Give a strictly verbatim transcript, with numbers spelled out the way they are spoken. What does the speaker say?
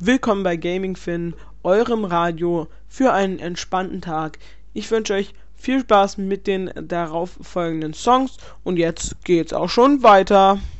willkommen bei Gaming Finn, eurem Radio für einen entspannten Tag. Ich wünsche euch viel Spaß mit den darauf folgenden Songs und jetzt geht's auch schon weiter.